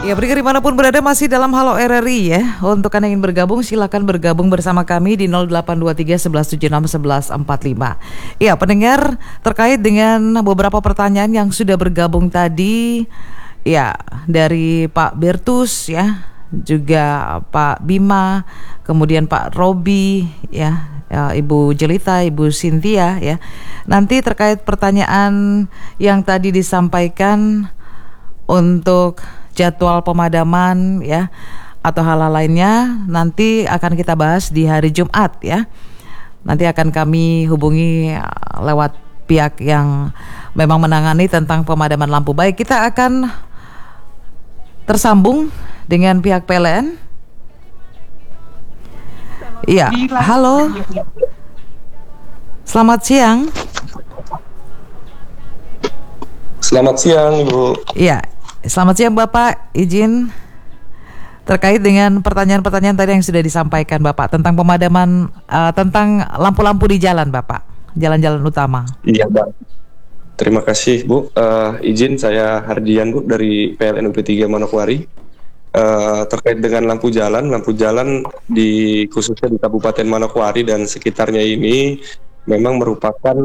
Ya, pendengar dimanapun berada masih dalam Halo RRI ya. Untuk Anda yang ingin bergabung, silakan bergabung bersama kami di 0823 1176 1145. Ya, pendengar, terkait dengan beberapa pertanyaan yang sudah bergabung tadi, ya, dari Pak Bertus ya, juga Pak Bima, kemudian Pak Robi ya, Ibu Jelita, Ibu Cynthia ya. Nanti terkait pertanyaan yang tadi disampaikan untuk jadwal pemadaman ya atau hal-hal lainnya nanti akan kita bahas di hari Jumat ya. Nanti akan kami hubungi lewat pihak yang memang menangani tentang pemadaman lampu. Baik, kita akan tersambung dengan pihak PLN. Iya, halo. Selamat siang. Selamat siang, Ibu. Iya. Selamat siang Bapak, izin terkait dengan pertanyaan-pertanyaan tadi yang sudah disampaikan Bapak tentang pemadaman, tentang lampu-lampu di jalan Bapak, jalan-jalan utama. Iya, Mbak. Terima kasih, Bu. Izin saya Hardian, Bu, dari PLN UP3 Manokwari. Terkait dengan lampu jalan di khususnya di Kabupaten Manokwari dan sekitarnya ini memang merupakan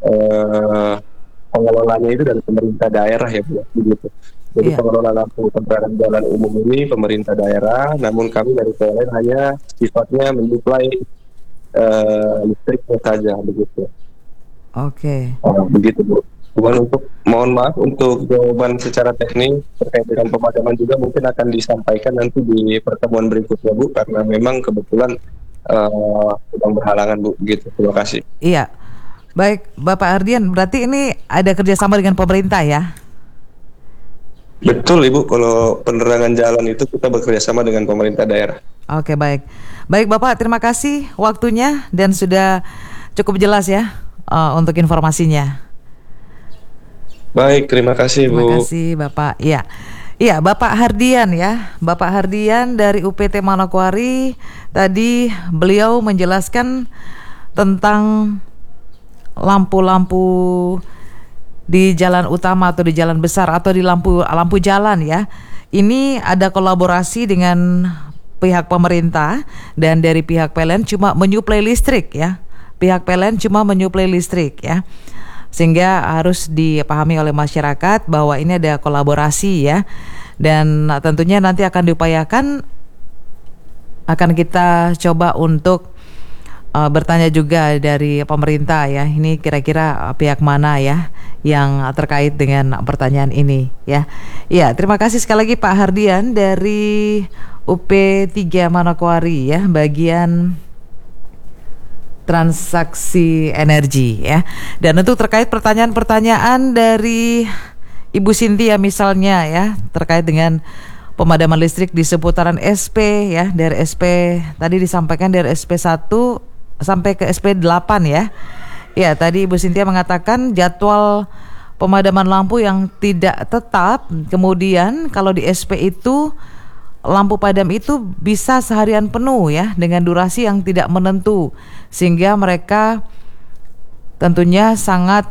pengelolanya itu dari pemerintah daerah ya, Bu, begitu. Jadi pengelola lampu penerangan jalan umum ini pemerintah daerah, namun kami dari PLN hanya sifatnya menyuplai listriknya saja, begitu. Oke. Begitu, Bu. Cuman mohon maaf untuk jawaban secara teknis terkait dengan pemadaman juga mungkin akan disampaikan nanti di pertemuan berikutnya, Bu, karena memang kebetulan sedang berhalangan, Bu, begitu. Terima kasih. Iya. Baik, Bapak Ardian, berarti ini ada kerjasama dengan pemerintah ya? Betul, Ibu, kalau penerangan jalan itu kita bekerja sama dengan pemerintah daerah. Oke, baik. Baik Bapak, terima kasih waktunya dan sudah cukup jelas ya untuk informasinya. Baik, terima kasih, Bu. Terima kasih Bapak. Iya. Iya, Bapak Hardian ya. Bapak Hardian dari UPT Manokwari. Tadi beliau menjelaskan tentang lampu-lampu di jalan utama atau di jalan besar atau di lampu jalan ya. Ini ada kolaborasi dengan pihak pemerintah dan dari pihak PLN cuma menyuplai listrik ya. Pihak PLN cuma menyuplai listrik ya. Sehingga harus dipahami oleh masyarakat bahwa ini ada kolaborasi ya. Dan tentunya nanti akan diupayakan, akan kita coba untuk bertanya juga dari pemerintah ya, ini kira-kira pihak mana ya yang terkait dengan pertanyaan ini ya. Ya, terima kasih sekali lagi Pak Hardian dari UP3 Manokwari ya, bagian transaksi energi ya. Dan untuk terkait pertanyaan-pertanyaan dari Ibu Cynthia misalnya ya, terkait dengan pemadaman listrik di seputaran SP ya, dari SP tadi disampaikan dari SP1 sampai ke SP8 ya. Ya, tadi Ibu Cynthia mengatakan jadwal pemadaman lampu yang tidak tetap. Kemudian kalau di SP itu lampu padam itu bisa seharian penuh ya, dengan durasi yang tidak menentu. Sehingga mereka tentunya sangat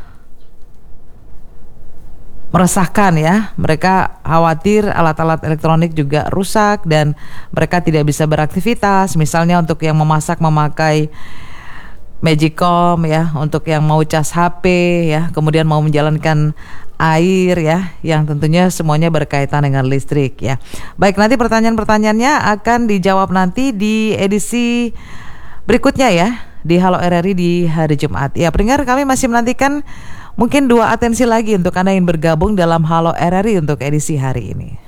meresahkan ya. Mereka khawatir alat-alat elektronik juga rusak dan mereka tidak bisa beraktivitas. Misalnya untuk yang memasak memakai Magicom ya, untuk yang mau cas HP ya, kemudian mau menjalankan air ya, yang tentunya semuanya berkaitan dengan listrik ya. Baik, nanti pertanyaan-pertanyaannya akan dijawab nanti di edisi berikutnya ya, di Halo RRI di hari Jumat. Ya, pendengar, kami masih menantikan mungkin 2 atensi lagi untuk Anda yang bergabung dalam Halo RRI untuk edisi hari ini.